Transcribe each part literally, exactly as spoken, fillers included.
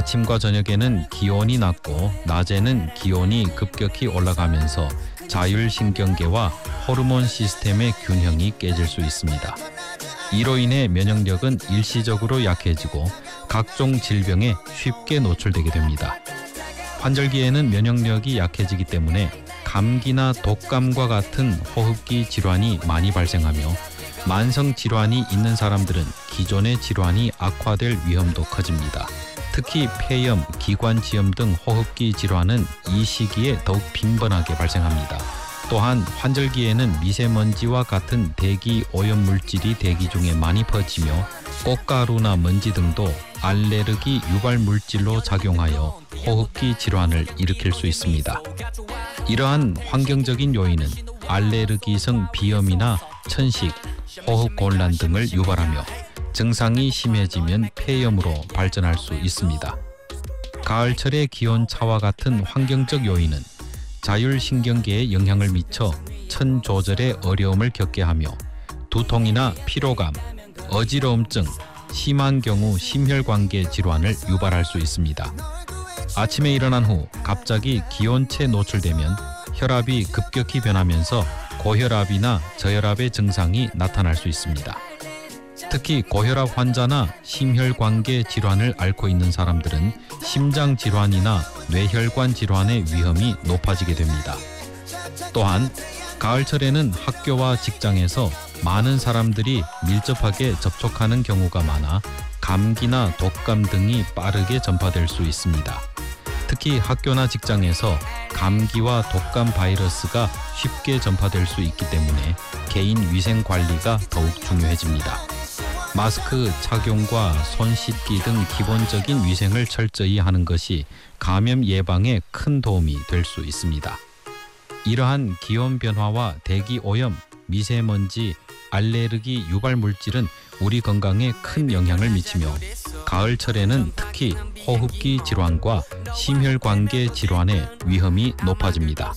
아침과 저녁에는 기온이 낮고 낮에는 기온이 급격히 올라가면서 자율신경계와 호르몬 시스템의 균형이 깨질 수 있습니다. 이로 인해 면역력은 일시적으로 약해지고 각종 질병에 쉽게 노출되게 됩니다. 환절기에는 면역력이 약해지기 때문에 감기나 독감과 같은 호흡기 질환이 많이 발생하며 만성 질환이 있는 사람들은 기존의 질환이 악화될 위험도 커집니다. 특히 폐염, 기관지염 등 호흡기 질환은 이 시기에 더욱 빈번하게 발생합니다. 또한 환절기에는 미세먼지와 같은 대기 오염 물질이 대기 중에 많이 퍼지며 꽃가루나 먼지 등도 알레르기 유발 물질로 작용하여 호흡기 질환을 일으킬 수 있습니다. 이러한 환경적인 요인은 알레르기성 비염이나 천식, 호흡 곤란 등을 유발하며 증상이 심해지면 폐염으로 발전할 수 있습니다. 가을철의 기온차와 같은 환경적 요인은 자율신경계에 영향을 미쳐 천 조절에 어려움을 겪게 하며 두통이나 피로감, 어지러움증, 심한 경우 심혈관계 질환을 유발할 수 있습니다. 아침에 일어난 후 갑자기 기온차에 노출되면 혈압이 급격히 변하면서 고혈압이나 저혈압의 증상이 나타날 수 있습니다. 특히 고혈압 환자나 심혈관계 질환을 앓고 있는 사람들은 심장 질환이나 뇌혈관 질환의 위험이 높아지게 됩니다. 또한 가을철에는 학교와 직장에서 많은 사람들이 밀접하게 접촉하는 경우가 많아 감기나 독감 등이 빠르게 전파될 수 있습니다. 특히 학교나 직장에서 감기와 독감 바이러스가 쉽게 전파될 수 있기 때문에 개인 위생 관리가 더욱 중요해집니다. 마스크 착용과 손 씻기 등 기본적인 위생을 철저히 하는 것이 감염 예방에 큰 도움이 될 수 있습니다. 이러한 기온 변화와 대기 오염, 미세먼지, 알레르기 유발 물질은 우리 건강에 큰 영향을 미치며 가을철에는 특히 호흡기 질환과 심혈관계 질환의 위험이 높아집니다.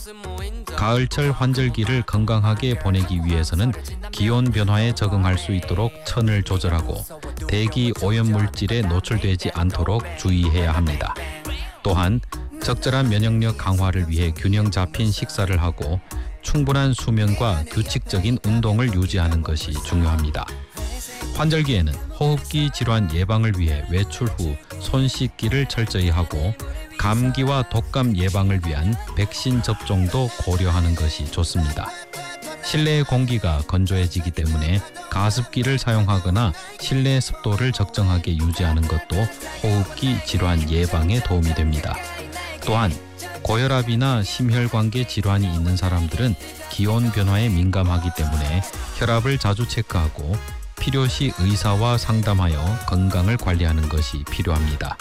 가을철 환절기를 건강하게 보내기 위해서는 기온 변화에 적응할 수 있도록 천을 조절하고 대기 오염 물질에 노출되지 않도록 주의해야 합니다. 또한 적절한 면역력 강화를 위해 균형 잡힌 식사를 하고 충분한 수면과 규칙적인 운동을 유지하는 것이 중요합니다. 환절기에는 호흡기 질환 예방을 위해 외출 후 손 씻기를 철저히 하고 감기와 독감 예방을 위한 백신 접종도 고려하는 것이 좋습니다. 실내의 공기가 건조해지기 때문에 가습기를 사용하거나 실내 습도를 적정하게 유지하는 것도 호흡기 질환 예방에 도움이 됩니다. 또한 고혈압이나 심혈관계 질환이 있는 사람들은 기온 변화에 민감하기 때문에 혈압을 자주 체크하고 필요시 의사와 상담하여 건강을 관리하는 것이 필요합니다.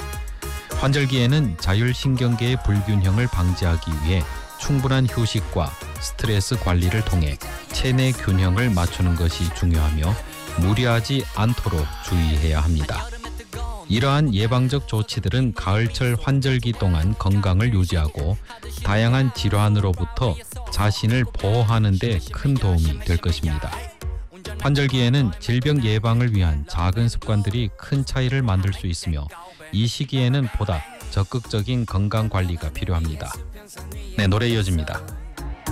환절기에는 자율신경계의 불균형을 방지하기 위해 충분한 휴식과 스트레스 관리를 통해 체내 균형을 맞추는 것이 중요하며 무리하지 않도록 주의해야 합니다. 이러한 예방적 조치들은 가을철 환절기 동안 건강을 유지하고 다양한 질환으로부터 자신을 보호하는 데 큰 도움이 될 것입니다. 환절기에는 질병 예방을 위한 작은 습관들이 큰 차이를 만들 수 있으며 이 시기에는 보다 적극적인 건강 관리가 필요합니다. 네, 노래 이어집니다.